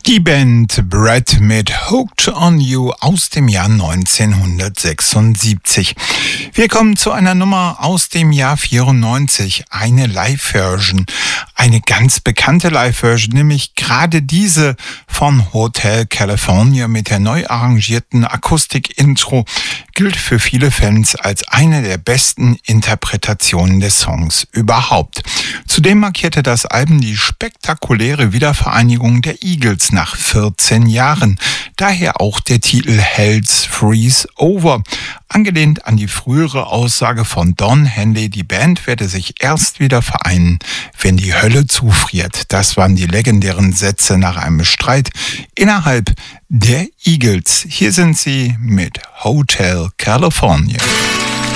Die Band Bread mit Hooked on You aus dem Jahr 1976. Wir kommen zu einer Nummer aus dem Jahr 94, eine Live-Version. Eine ganz bekannte Live-Version, nämlich gerade diese von Hotel California mit der neu arrangierten Akustik-Intro, gilt für viele Fans als eine der besten Interpretationen des Songs überhaupt. Zudem markierte das Album die spektakuläre Wiedervereinigung der Eagles nach 14 Jahren. Daher auch der Titel Hell's Freeze Over. Angelehnt an die frühere Aussage von Don Henley, die Band werde sich erst wieder vereinen, wenn die Hölle zufriert. Das waren die legendären Sätze nach einem Streit innerhalb der Eagles. Hier sind sie mit Hotel California.